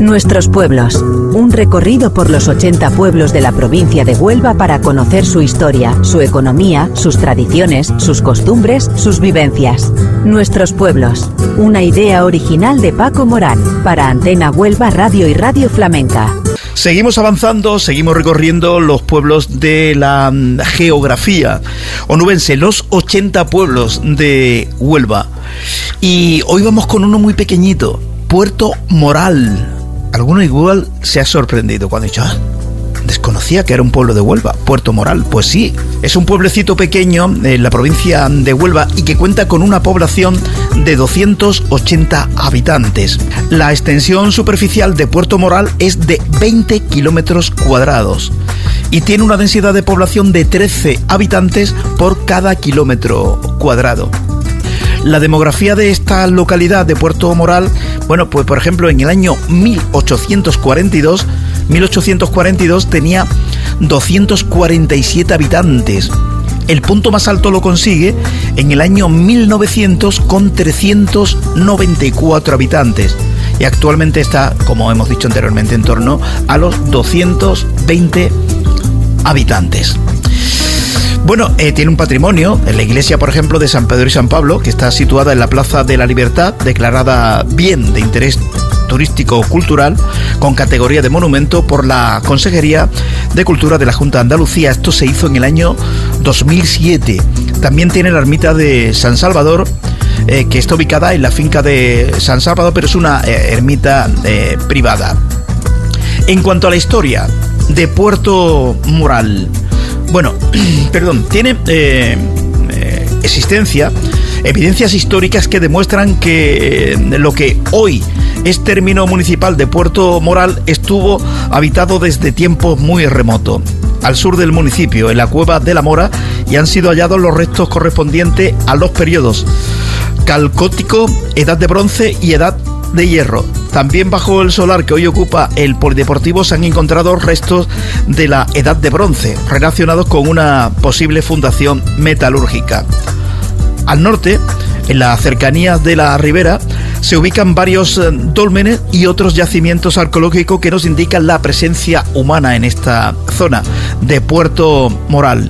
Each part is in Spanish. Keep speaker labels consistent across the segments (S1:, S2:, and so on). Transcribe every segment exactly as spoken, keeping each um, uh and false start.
S1: Nuestros pueblos. Un recorrido por los ochenta pueblos de la provincia de Huelva para conocer su historia, su economía, sus tradiciones, sus costumbres, sus vivencias. Nuestros pueblos. Una idea original de Paco Morán para Antena Huelva Radio y Radio Flamenca.
S2: Seguimos avanzando, seguimos recorriendo los pueblos de la geografía onubense, los ochenta pueblos de Huelva. Y hoy vamos con uno muy pequeñito, Puerto Moral. Alguno igual se ha sorprendido cuando ha dicho, ah, desconocía que era un pueblo de Huelva, Puerto Moral. Pues sí, es un pueblecito pequeño en la provincia de Huelva y que cuenta con una población de doscientos ochenta habitantes. La extensión superficial de Puerto Moral es de veinte kilómetros cuadrados y tiene una densidad de población de trece habitantes por cada kilómetro cuadrado. La demografía de esta localidad de Puerto Moral, bueno, pues por ejemplo en el año mil ochocientos cuarenta y dos tenía doscientos cuarenta y siete habitantes. El punto más alto lo consigue en el año mil novecientos con trescientos noventa y cuatro habitantes. Y actualmente está, como hemos dicho anteriormente, en torno a los doscientos veinte habitantes. Bueno, eh, tiene un patrimonio, en la iglesia, por ejemplo, de San Pedro y San Pablo, que está situada en la Plaza de la Libertad, declarada bien de interés turístico cultural, con categoría de monumento por la Consejería de Cultura de la Junta de Andalucía. Esto se hizo en el año dos mil siete. También tiene la ermita de San Salvador, eh, que está ubicada en la finca de San Salvador, pero es una eh, ermita eh, privada. En cuanto a la historia de Puerto Moral, bueno, perdón, tiene eh, eh, existencia, evidencias históricas que demuestran que eh, lo que hoy es término municipal de Puerto Moral estuvo habitado desde tiempos muy remotos. Al sur del municipio, en la cueva de la Mora, y han sido hallados los restos correspondientes a los periodos Calcótico, Edad de Bronce y Edad de Hierro. También bajo el solar que hoy ocupa el polideportivo se han encontrado restos de la Edad de Bronce, relacionados con una posible fundación metalúrgica. Al norte, en las cercanías de la ribera, se ubican varios dólmenes y otros yacimientos arqueológicos que nos indican la presencia humana en esta zona de Puerto Moral.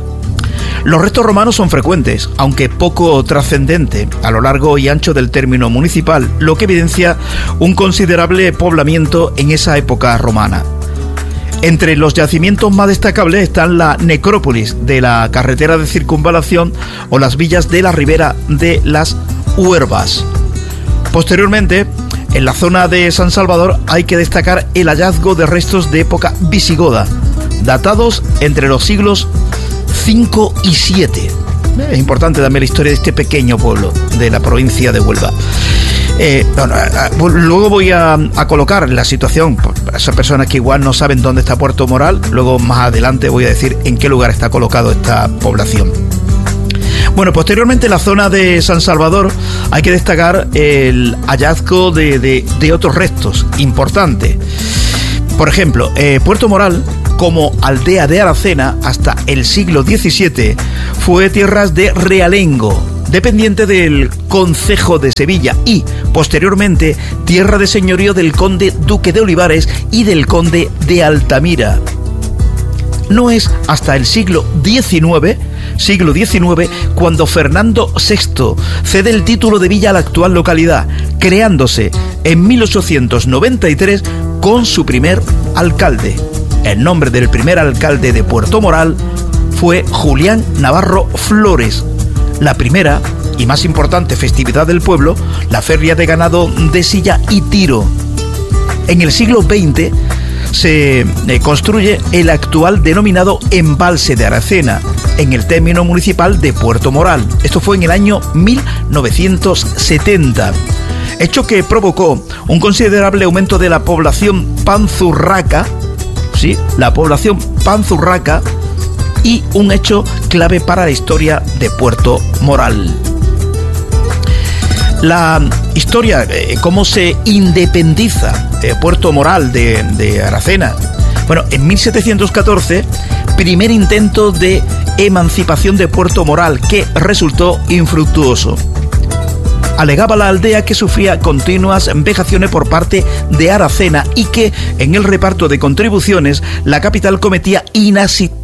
S2: Los restos romanos son frecuentes, aunque poco trascendentes, a lo largo y ancho del término municipal, lo que evidencia un considerable poblamiento en esa época romana. Entre los yacimientos más destacables están la necrópolis de la carretera de circunvalación o las villas de la ribera de las Huervas. Posteriormente, en la zona de San Salvador hay que destacar el hallazgo de restos de época visigoda, datados entre los siglos cinco y siete. Es importante también la historia de este pequeño pueblo de la provincia de Huelva. Eh, bueno, luego voy a, a colocar la situación para esas personas que igual no saben dónde está Puerto Moral. Luego más adelante voy a decir en qué lugar está colocado esta población. Bueno, posteriormente en la zona de San Salvador hay que destacar el hallazgo de, de, de otros restos importantes. Por ejemplo, eh, Puerto Moral, como aldea de Aracena hasta el siglo diecisiete, fue tierras de realengo, dependiente del concejo de Sevilla, y posteriormente tierra de señorío del conde duque de Olivares y del conde de Altamira. No es hasta el siglo diecinueve, siglo diecinueve, cuando Fernando sexto cede el título de villa a la actual localidad, creándose en mil ochocientos noventa y tres con su primer alcalde. El nombre del primer alcalde de Puerto Moral fue Julián Navarro Flores. La primera y más importante festividad del pueblo, la feria de ganado de silla y tiro. En el siglo veinte se eh, construye el actual denominado embalse de Aracena, en el término municipal de Puerto Moral. Esto fue en el año mil novecientos setenta. Hecho que provocó un considerable aumento de la población panzurraca, sí, la población panzurraca, y un hecho clave para la historia de Puerto Moral. La historia, eh, cómo se independiza eh, Puerto Moral de, de Aracena. Bueno, en mil setecientos catorce, primer intento de emancipación de Puerto Moral, que resultó infructuoso. Alegaba la aldea que sufría continuas vejaciones por parte de Aracena y que en el reparto de contribuciones la capital cometía inasistencia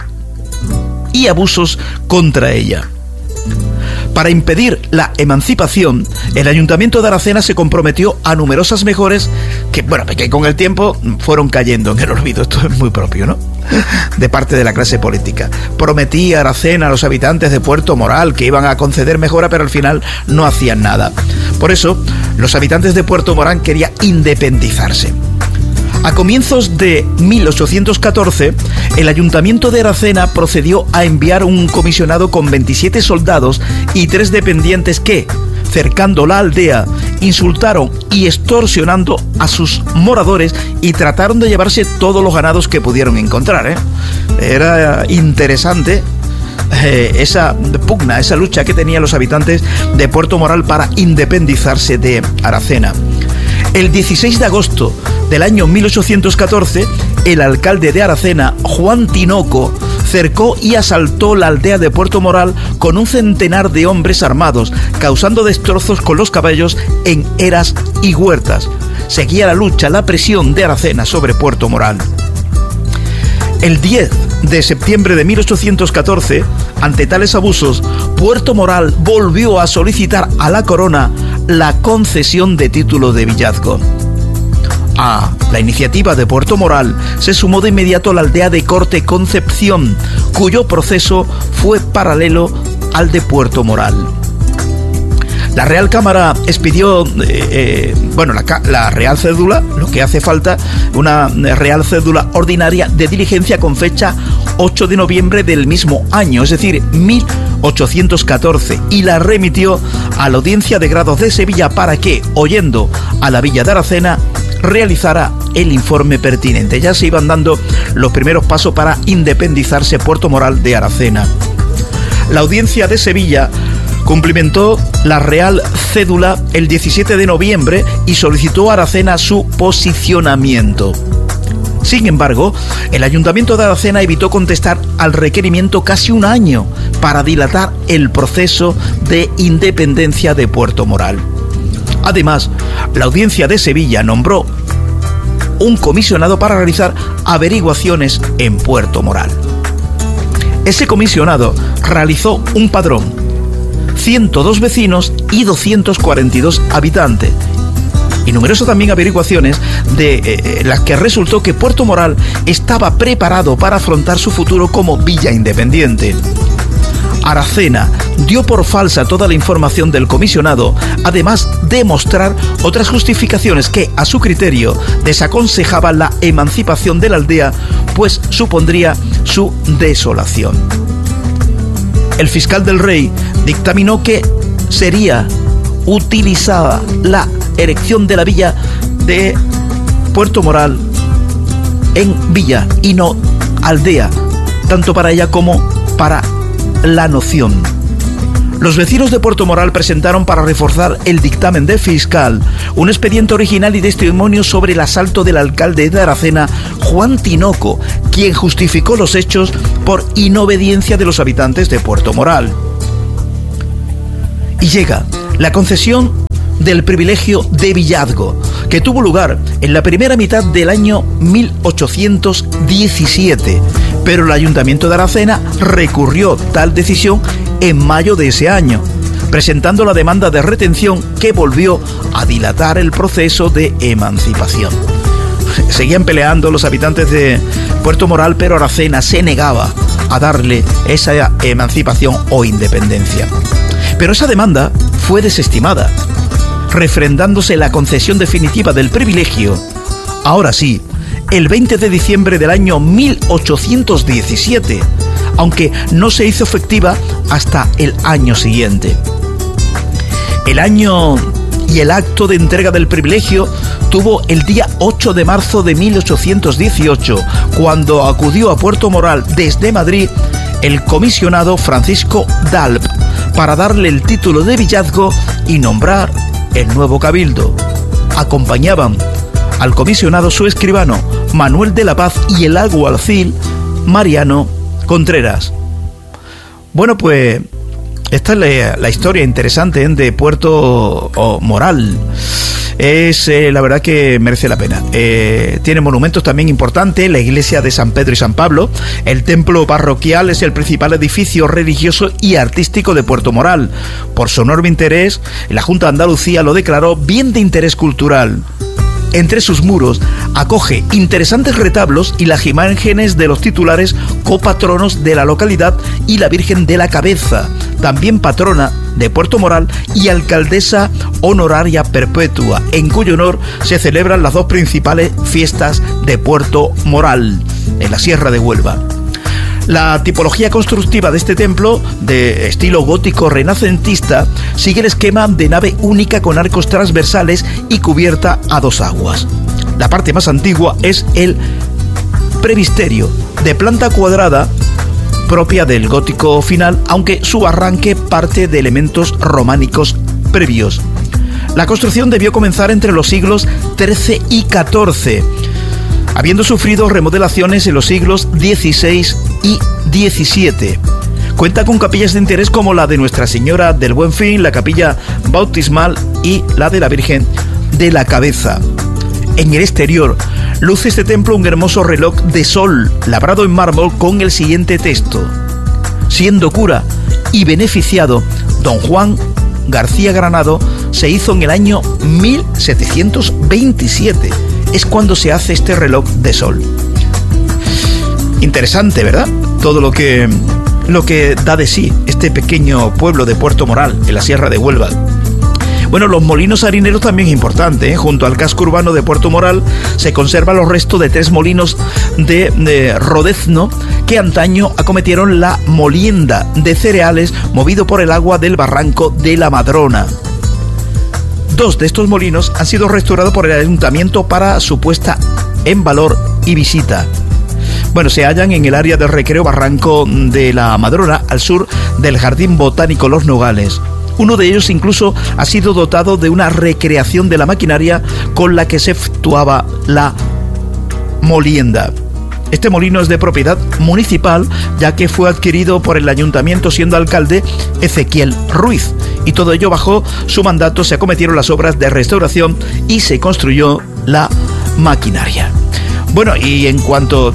S2: y abusos contra ella. Para impedir la emancipación, el ayuntamiento de Aracena se comprometió a numerosas mejoras que, bueno, que con el tiempo fueron cayendo en el olvido. Esto es muy propio, ¿no?, de parte de la clase política. Prometía Aracena a los habitantes de Puerto Moral que iban a conceder mejora, pero al final no hacían nada. Por eso, los habitantes de Puerto Moral querían independizarse. A comienzos de mil ochocientos catorce, el ayuntamiento de Aracena procedió a enviar un comisionado con veintisiete soldados y tres dependientes que, cercando la aldea, insultaron y extorsionando a sus moradores y trataron de llevarse todos los ganados que pudieron encontrar, ¿eh? Era interesante eh, esa pugna, esa lucha que tenían los habitantes de Puerto Moral para independizarse de Aracena. El dieciséis de agosto del año mil ochocientos catorce, el alcalde de Aracena, Juan Tinoco, cercó y asaltó la aldea de Puerto Moral con un centenar de hombres armados, causando destrozos con los caballos en eras y huertas. Seguía la lucha, la presión de Aracena sobre Puerto Moral. El diez de septiembre de mil ochocientos catorce, ante tales abusos, Puerto Moral volvió a solicitar a la corona la concesión de título de villazgo. A la iniciativa de Puerto Moral se sumó de inmediato la aldea de Corte Concepción, cuyo proceso fue paralelo al de Puerto Moral. La Real Cámara expidió, eh, eh, bueno, la, la Real Cédula, lo que hace falta, una Real Cédula ordinaria de diligencia con fecha ocho de noviembre del mismo año, es decir, mil ochocientos catorce, y la remitió a la Audiencia de Grados de Sevilla para que, oyendo a la Villa de Aracena, realizara el informe pertinente. Ya se iban dando los primeros pasos para independizarse Puerto Moral de Aracena. La Audiencia de Sevilla cumplimentó la Real Cédula el diecisiete de noviembre y solicitó a Aracena su posicionamiento. Sin embargo, el Ayuntamiento de Aracena evitó contestar al requerimiento casi un año para dilatar el proceso de independencia de Puerto Moral. Además, la Audiencia de Sevilla nombró un comisionado para realizar averiguaciones en Puerto Moral. Ese comisionado realizó un padrón, ciento dos vecinos y doscientos cuarenta y dos habitantes, y numerosas también averiguaciones de eh, las que resultó que Puerto Moral estaba preparado para afrontar su futuro como villa independiente. Aracena dio por falsa toda la información del comisionado, además de mostrar otras justificaciones que, a su criterio, desaconsejaban la emancipación de la aldea, pues supondría su desolación. El fiscal del rey dictaminó que sería utilizada la erección de la villa de Puerto Moral en villa y no aldea, tanto para ella como para la noción. Los vecinos de Puerto Moral presentaron, para reforzar el dictamen del fiscal, un expediente original y testimonio sobre el asalto del alcalde de Aracena, Juan Tinoco, quien justificó los hechos por inobediencia de los habitantes de Puerto Moral. Y llega la concesión del privilegio de villazgo, que tuvo lugar en la primera mitad del año mil ochocientos diecisiete, pero el Ayuntamiento de Aracena recurrió tal decisión en mayo de ese año, presentando la demanda de retención que volvió a dilatar el proceso de emancipación. Seguían peleando los habitantes de Puerto Moral, pero Aracena se negaba a darle esa emancipación o independencia. Pero esa demanda fue desestimada, refrendándose la concesión definitiva del privilegio, ahora sí, el veinte de diciembre del año mil ochocientos diecisiete, aunque no se hizo efectiva hasta el año siguiente. El año y el acto de entrega del privilegio tuvo el día ocho de marzo de mil ochocientos dieciocho, cuando acudió a Puerto Moral desde Madrid el comisionado Francisco Dalp para darle el título de villazgo y nombrar el nuevo cabildo. Acompañaban al comisionado su escribano Manuel de la Paz y el alguacil Mariano Contreras. Bueno, pues esta es la, la historia interesante ¿eh? de Puerto oh, Moral. Es eh, la verdad que merece la pena. Eh, tiene monumentos también importantes, la iglesia de San Pedro y San Pablo. El templo parroquial es el principal edificio religioso y artístico de Puerto Moral. Por su enorme interés, la Junta de Andalucía lo declaró bien de interés cultural. Entre sus muros acoge interesantes retablos y las imágenes de los titulares copatronos de la localidad y la Virgen de la Cabeza, también patrona de Puerto Moral y alcaldesa honoraria perpetua, en cuyo honor se celebran las dos principales fiestas de Puerto Moral, en la Sierra de Huelva. La tipología constructiva de este templo, de estilo gótico renacentista, sigue el esquema de nave única con arcos transversales y cubierta a dos aguas. La parte más antigua es el presbiterio, de planta cuadrada, propia del gótico final, aunque su arranque parte de elementos románicos previos. La construcción debió comenzar entre los siglos trece y catorce, habiendo sufrido remodelaciones en los siglos dieciséis y diecisiete. Cuenta con capillas de interés como la de Nuestra Señora del Buen Fin, la capilla bautismal y la de la Virgen de la Cabeza. En el exterior luce este templo un hermoso reloj de sol labrado en mármol con el siguiente texto: siendo cura y beneficiado, don Juan García Granado se hizo en el año mil setecientos veintisiete. Es cuando se hace este reloj de sol. Interesante, ¿verdad? Todo lo que, lo que da de sí este pequeño pueblo de Puerto Moral, en la Sierra de Huelva. Bueno, los molinos harineros también es importante, ¿eh? Junto al casco urbano de Puerto Moral se conservan los restos de tres molinos de, de Rodezno que antaño acometieron la molienda de cereales movido por el agua del barranco de la Madrona. Dos de estos molinos han sido restaurados por el ayuntamiento para su puesta en valor y visita. Bueno, se hallan en el área del recreo Barranco de la Madrona, al sur del Jardín Botánico Los Nogales. Uno de ellos incluso ha sido dotado de una recreación de la maquinaria con la que se efectuaba la molienda. Este molino es de propiedad municipal, ya que fue adquirido por el ayuntamiento siendo alcalde Ezequiel Ruiz, y todo ello bajo su mandato se acometieron las obras de restauración y se construyó la maquinaria. Bueno, y en cuanto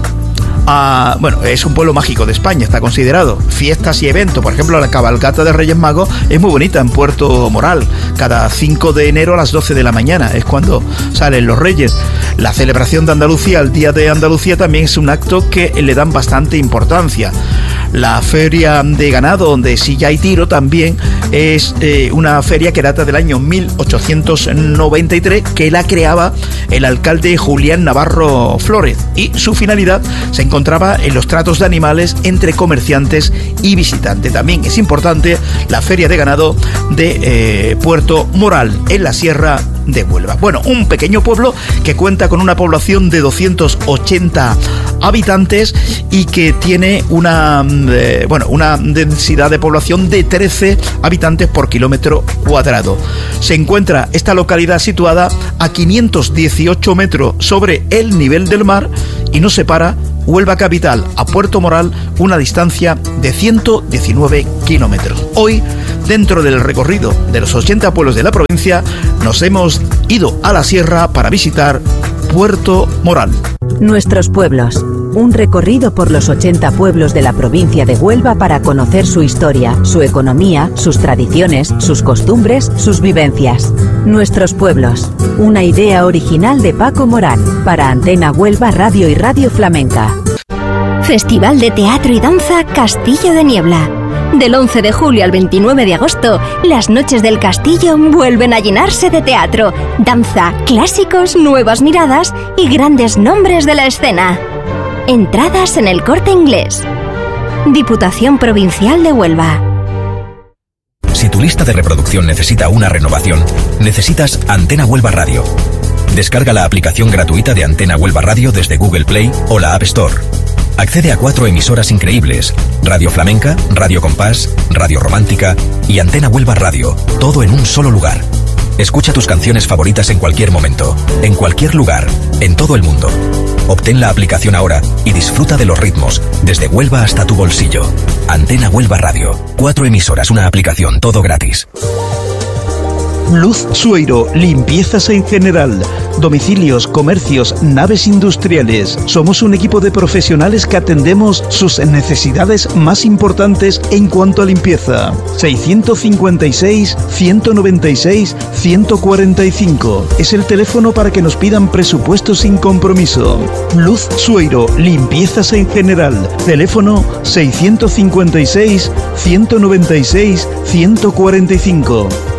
S2: a... Bueno, es un pueblo mágico de España, está considerado. Fiestas y eventos, por ejemplo, la cabalgata de Reyes Magos es muy bonita en Puerto Moral. Cada cinco de enero a las doce de la mañana es cuando salen los Reyes. La celebración de Andalucía, el Día de Andalucía, también es un acto que le dan bastante importancia. La feria de ganado de Silla y Tiro también es eh, una feria que data del año mil ochocientos noventa y tres, que la creaba el alcalde Julián Navarro Flores, y su finalidad se encontraba en los tratos de animales entre comerciantes y visitantes. También es importante la feria de ganado de eh, Puerto Moral, en la Sierra de Huelva. Bueno, un pequeño pueblo que cuenta con una población de doscientos ochenta habitantes y que tiene una eh, bueno, una densidad de población de trece habitantes por kilómetro cuadrado. Se encuentra esta localidad situada a quinientos dieciocho metros sobre el nivel del mar y nos separa Huelva capital a Puerto Moral una distancia de ciento diecinueve kilómetros. Hoy, dentro del recorrido de los ochenta pueblos de la provincia, nos hemos ido a la sierra para visitar Puerto Moral.
S1: Nuestros pueblos. Un recorrido por los ochenta pueblos de la provincia de Huelva para conocer su historia, su economía, sus tradiciones, sus costumbres, sus vivencias. Nuestros pueblos. Una idea original de Paco Morán para Antena Huelva Radio y Radio Flamenca.
S3: Festival de Teatro y Danza Castillo de Niebla. Del once de julio al veintinueve de agosto, las noches del castillo vuelven a llenarse de teatro, danza, clásicos, nuevas miradas y grandes nombres de la escena. Entradas en El Corte Inglés. Diputación Provincial de Huelva.
S4: Si tu lista de reproducción necesita una renovación, necesitas Antena Huelva Radio. Descarga la aplicación gratuita de Antena Huelva Radio desde Google Play o la App Store. Accede a cuatro emisoras increíbles: Radio Flamenca, Radio Compás, Radio Romántica y Antena Huelva Radio, todo en un solo lugar. Escucha tus canciones favoritas en cualquier momento, en cualquier lugar, en todo el mundo. Obtén la aplicación ahora y disfruta de los ritmos, desde Huelva hasta tu bolsillo. Antena Huelva Radio. Cuatro emisoras, una aplicación, todo gratis.
S2: Luz Sueiro, limpiezas en general, domicilios, comercios, naves industriales. Somos un equipo de profesionales que atendemos sus necesidades más importantes en cuanto a limpieza. seiscientos cincuenta y seis, ciento noventa y seis, ciento cuarenta y cinco. Es el teléfono para que nos pidan presupuestos sin compromiso. Luz Sueiro, limpiezas en general. Teléfono seiscientos cincuenta y seis, ciento noventa y seis, ciento cuarenta y cinco.